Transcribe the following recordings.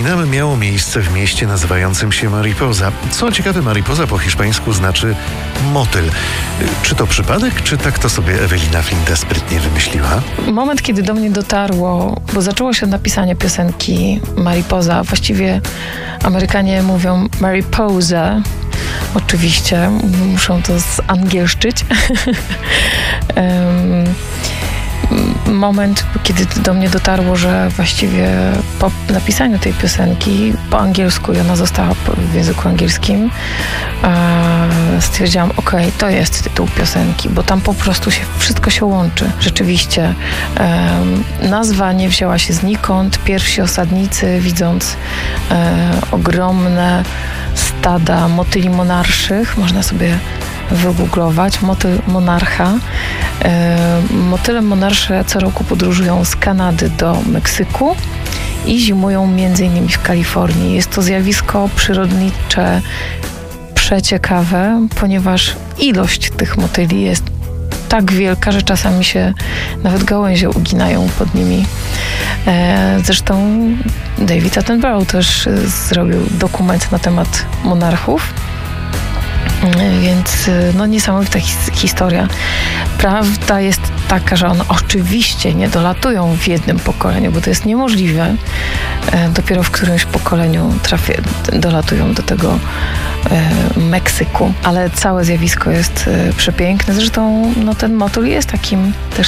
Miało miejsce w mieście nazywającym się Mariposa. Co ciekawe, Mariposa po hiszpańsku znaczy motyl. Czy to przypadek, czy tak to sobie Ewelina Flinta sprytnie wymyśliła? Moment, kiedy do mnie dotarło, bo zaczęło się od napisania piosenki Mariposa. Właściwie Amerykanie mówią Mariposa. Oczywiście, muszą to zangielszczyć. Moment, kiedy do mnie dotarło, że właściwie po napisaniu tej piosenki po angielsku i ona została w języku angielskim, stwierdziłam, okej, to jest tytuł piosenki, bo tam po prostu wszystko się łączy. Rzeczywiście nazwa nie wzięła się znikąd. Pierwsi osadnicy, widząc ogromne stada motyli monarszych, można sobie wygooglować, motyl monarcha. Motyle monarsze co roku podróżują z Kanady do Meksyku i zimują m.in. w Kalifornii. Jest to zjawisko przyrodnicze przeciekawe, ponieważ ilość tych motyli jest tak wielka, że czasami się nawet gałęzie uginają pod nimi. Zresztą David Attenborough też zrobił dokument na temat monarchów. Więc niesamowita historia. Prawda jest taka, że one oczywiście nie dolatują w jednym pokoleniu, bo to jest niemożliwe. Dopiero w którymś pokoleniu dolatują do tego Meksyku. Ale całe zjawisko jest przepiękne. Zresztą ten motyl jest takim też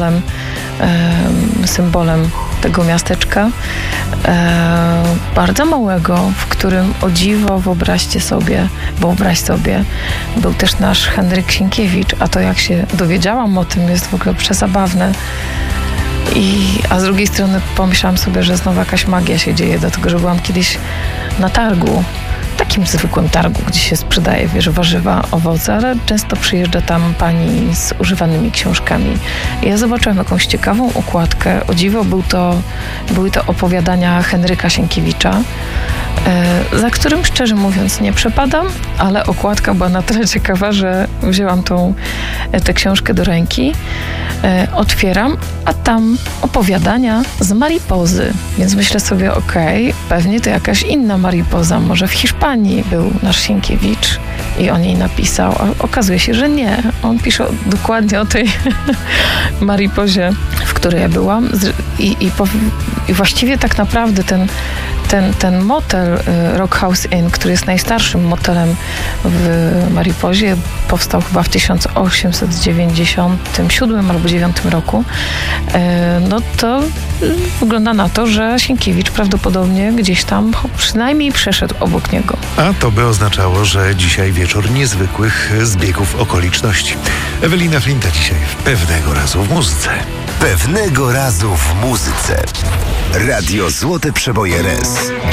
symbolem tego miasteczka. Bardzo małego, w którym o dziwo wyobraź sobie, był też nasz Henryk Sienkiewicz, a to jak się dowiedziałam o tym jest w ogóle przezabawne. A z drugiej strony pomyślałam sobie, że znowu jakaś magia się dzieje, dlatego że byłam kiedyś na targu, takim zwykłym targu, gdzie się sprzedaje, warzywa, owoce, ale często przyjeżdża tam pani z używanymi książkami. I ja zobaczyłam jakąś ciekawą okładkę. O dziwo były to opowiadania Henryka Sienkiewicza, za którym szczerze mówiąc nie przepadam, ale okładka była na tyle ciekawa, że wzięłam tę książkę do ręki, otwieram, a tam opowiadania z Maripozy. Więc myślę sobie, pewnie to jakaś inna Maripoza, może w Hiszpanii był nasz Sienkiewicz i o niej napisał, a okazuje się, że nie. On pisze dokładnie o tej Maripozie, w której ja byłam i właściwie tak naprawdę ten motel Rock House Inn, który jest najstarszym motelem w Maripozie, powstał chyba w 1897 albo 9 roku, to wygląda na to, że Sienkiewicz prawdopodobnie gdzieś tam przynajmniej przeszedł obok niego. A to by oznaczało, że dzisiaj wieczór niezwykłych zbiegów okoliczności. Ewelina Flinta dzisiaj w Pewnego razu w muzyce. Pewnego razu w muzyce. Radio Złote Przeboje RS.